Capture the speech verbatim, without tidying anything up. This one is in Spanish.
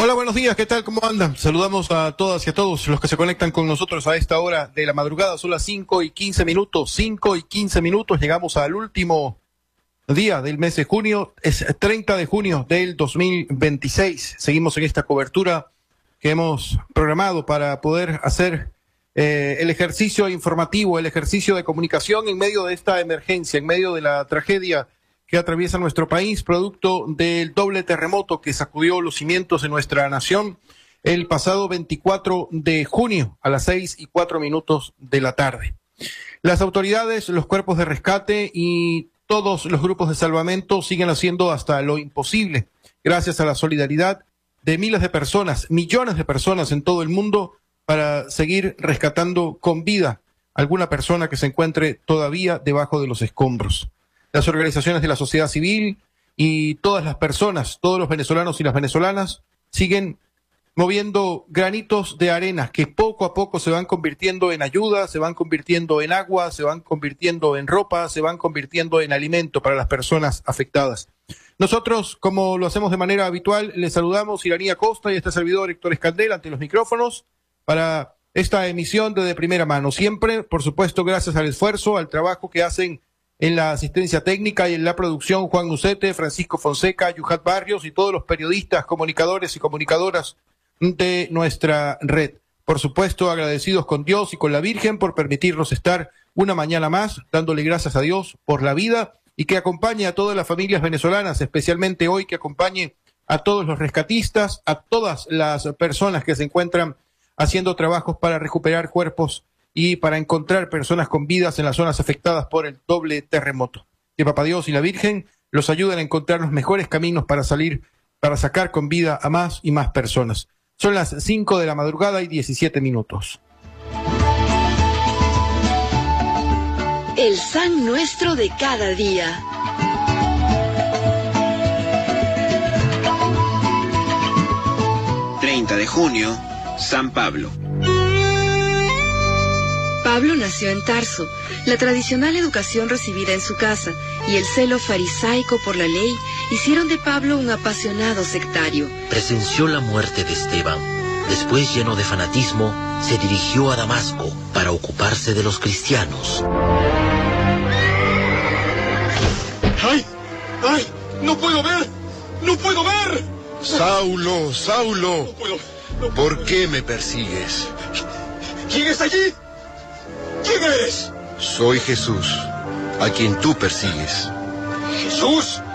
Hola, buenos días, ¿qué tal? ¿Cómo andan? Saludamos a todas y a todos los que se conectan con nosotros a esta hora de la madrugada. Son las cinco y quince minutos, cinco y quince minutos. Llegamos al último día del mes de junio, es treinta de junio del dos mil veintiséis. Seguimos en esta cobertura que hemos programado para poder hacer eh, el ejercicio informativo, el ejercicio de comunicación en medio de esta emergencia, en medio de la tragedia que atraviesa nuestro país, producto del doble terremoto que sacudió los cimientos de nuestra nación el pasado veinticuatro de junio a las seis y cuatro minutos de la tarde. Las autoridades, los cuerpos de rescate y todos los grupos de salvamento siguen haciendo hasta lo imposible, gracias a la solidaridad de miles de personas, millones de personas en todo el mundo, para seguir rescatando con vida a alguna persona que se encuentre todavía debajo de los escombros. Las organizaciones de la sociedad civil y todas las personas, todos los venezolanos y las venezolanas siguen moviendo granitos de arena que poco a poco se van convirtiendo en ayuda, se van convirtiendo en agua, se van convirtiendo en ropa, se van convirtiendo en alimento para las personas afectadas. Nosotros, como lo hacemos de manera habitual, les saludamos Iranía Costa y este servidor Héctor Escandel ante los micrófonos para esta emisión de, de primera mano. Siempre, por supuesto, gracias al esfuerzo, al trabajo que hacen en la asistencia técnica y en la producción Juan Nucete, Francisco Fonseca, Yuhat Barrios y todos los periodistas, comunicadores y comunicadoras de nuestra red. Por supuesto, agradecidos con Dios y con la Virgen por permitirnos estar una mañana más, dándole gracias a Dios por la vida y que acompañe a todas las familias venezolanas, especialmente hoy que acompañe a todos los rescatistas, a todas las personas que se encuentran haciendo trabajos para recuperar cuerpos y para encontrar personas con vidas en las zonas afectadas por el doble terremoto. Que Papá Dios y la Virgen los ayuden a encontrar los mejores caminos para salir, para sacar con vida a más y más personas. Son las cinco de la madrugada y diecisiete minutos. El San Nuestro de cada día. treinta de junio, San Pablo. Pablo nació en Tarso. La tradicional educación recibida en su casa y el celo farisaico por la ley hicieron de Pablo un apasionado sectario. Presenció la muerte de Esteban. Después, lleno de fanatismo, se dirigió a Damasco para ocuparse de los cristianos. ¡Ay! ¡Ay! ¡No puedo ver! ¡No puedo ver! Saulo, Saulo, No puedo, no puedo ¿por ver. qué me persigues? ¿Quién está allí? ¿Quién eres? Soy Jesús, a quien tú persigues. ¿Jesús?